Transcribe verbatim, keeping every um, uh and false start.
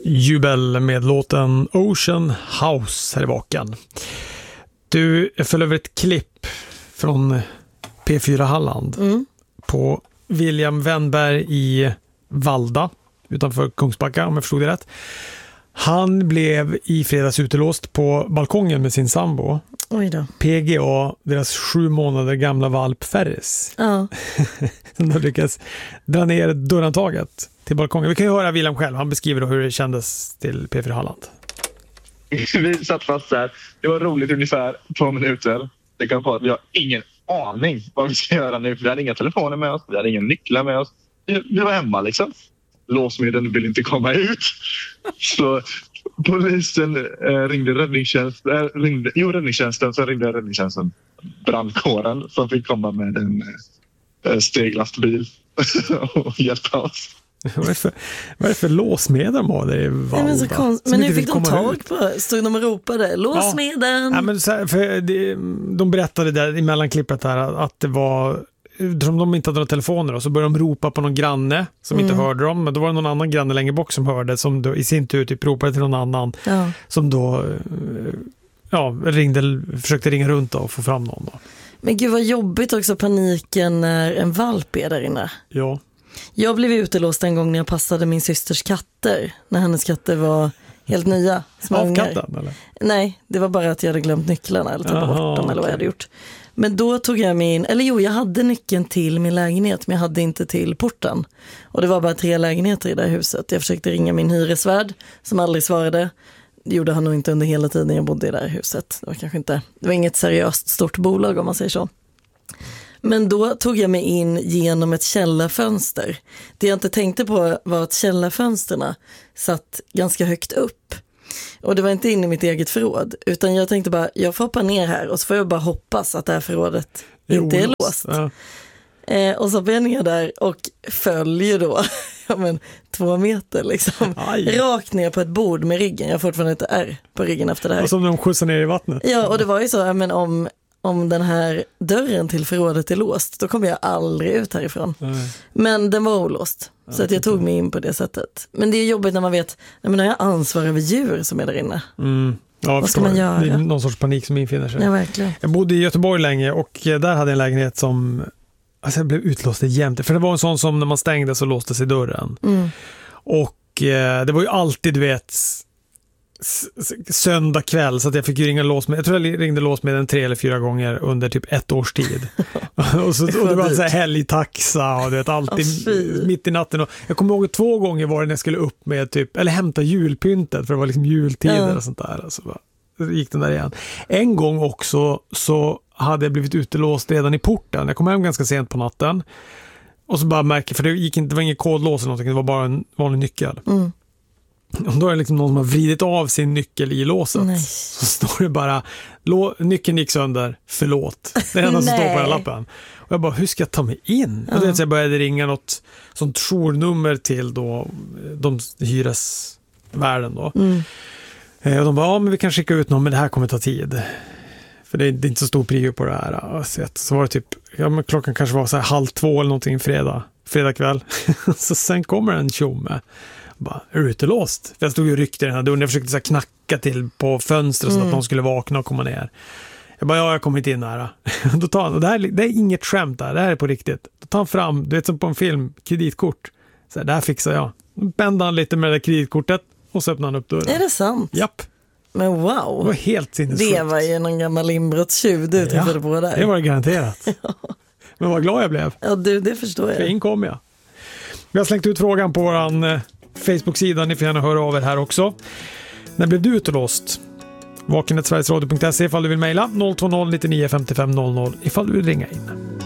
Jubel med låten Ocean House här i baken. Du, jag föll över ett klipp från P fyra Halland mm. på William Wennberg i Valda utanför Kungsbacka, om jag förstod det rätt. Han blev i fredags utelåst på balkongen med sin sambo. Oj då. P G A, deras sju månader gamla valp Ferris. Ja. Som då lyckas dra ner dörrantaget till balkongen. Vi kan ju höra William själv. Han beskriver då hur det kändes till P fyra Halland. Vi satt fast där. Det var roligt ungefär två minuter. Det kan vara att vi har ingen aning vad vi ska göra nu. Vi hade inga telefoner med oss. Vi hade inga nycklar med oss. Vi var hemma liksom. Låsmedlen vill inte komma ut. Så polisen eh, ringde räddningstjänsten. Äh, ringde, jo, räddningstjänsten. Så ringde räddningstjänsten brandkåren som fick komma med en eh, steglastbil och hjälpa oss. Vad är det för, vad är det för låsmedel de har där i Valda? Men, så konst... men nu fick de tag ut. På stod de och ropade låsmedel. Ja. Ja, men så här, för det, de berättade där i mellanklippet här att det var, som de inte hade några telefoner och så började de ropa på någon granne som mm. inte hörde dem, men då var det någon annan granne längre bort som hörde, som då i sin tur typ ropade till någon annan ja. Som då ja, ringde, försökte ringa runt och få fram någon då. Men gud vad jobbigt också paniken när en valp är där inne. Ja. Jag blev utelåst en gång när jag passade min systers katter. När hennes katter var helt nya. Av katten eller? Nej, det var bara att jag hade glömt nycklarna eller tappat bort dem okay. eller vad jag hade gjort. Men då tog jag min, eller jo jag hade nyckeln till min lägenhet men jag hade inte till porten. Och det var bara tre lägenheter i det här huset. Jag försökte ringa min hyresvärd som aldrig svarade. Det gjorde han nog inte under hela tiden jag bodde i det här huset. Det var kanske inte, det var inget seriöst stort bolag om man säger så. Men då tog jag mig in genom ett källarfönster. Det jag inte tänkte på var att källarfönsterna satt ganska högt upp. Och det var inte in i mitt eget förråd. Utan jag tänkte bara, jag får hoppa ner här och så får jag bara hoppas att det här förrådet inte är låst. Ja. Eh, och så hoppade jag ner där och följer då ja, men, två meter liksom. Aj. Rakt ner på ett bord med ryggen. Jag har fortfarande inte är på ryggen efter det här. Och som de skjutsar ner i vattnet. Ja, och det var ju så, ja, men om... om den här dörren till förrådet är låst, då kommer jag aldrig ut härifrån. Nej. Men den var olåst. Ja, så att jag tog mig in på det sättet. Men det är jobbigt när man vet, nej men har jag ansvar över djur som är där inne. Mm. Ja, vad ska man göra? Det är någon sorts panik som infinner sig. Ja, verkligen. Jag bodde i Göteborg länge och där hade jag en lägenhet som, alltså jag blev utlåst jämt. För det var en sån som när man stängde så låste sig dörren. Mm. Och eh, det var ju alltid, du vet, söndag kväll så att jag fick ju ringa lås med, jag tror jag ringde lås med den tre eller fyra gånger under typ ett års tid. och, så, och det var så här helgtaxa och du vet alltid oh, mitt i natten och jag kommer ihåg två gånger var det när jag skulle upp med typ, eller hämta julpyntet för det var liksom jultider ja. Och sånt där. Så bara, gick den där igen. En gång också så hade jag blivit utelåst redan i porten. Jag kom hem ganska sent på natten och så bara märker, för det gick inte, det var ingen kodlås eller någonting, det var bara en vanlig nyckel. Mm. Och då är det liksom någon som har vridit av sin nyckel i låset. Nej. Så står det bara, nyckeln gick sönder, förlåt. Det är det enda som står på den lappen. Och jag bara, hur ska jag ta mig in? Ja. Och det så jag började ringa något sånt journummer till då de hyresvärden då. Mm. Och de bara, ja men vi kan skicka ut någon, men det här kommer ta tid. För det är, det är inte så stor prio på det här. Så var det typ, ja men klockan kanske var så här halv två eller någonting fredag, fredag kväll. Så sen kommer en tjomme. Bara, är du utelåst? För jag stod ju och ryckte i den här dörren. Jag försökte så här knacka till på fönstret mm. så att någon skulle vakna och komma ner. Jag bara, ja jag kommer inte in här. Då tar han, och det, här, det är inget skämt där, det här är på riktigt. Då tar han fram, du vet som på en film, kreditkort. Så här, det här fixar jag. Då bände han lite med det där kreditkortet och så öppnade han upp dörren. Är det sant? Japp. Men wow. Det var helt sinnessjukt. Det var ju någon gammal inbrottstjuv du träffade ja, på där. Det var det garanterat. ja. Men vad glad jag blev. Ja du, det förstår jag. För in kom jag. Vi har slängt ut frågan på våran Facebook-sidan, ni får gärna höra av er här också. När blev du utelåst? vaken snabel-a sverigesradio punkt se ifall du vill mejla noll två noll nittionio femtiofem noll noll ifall du vill ringa in.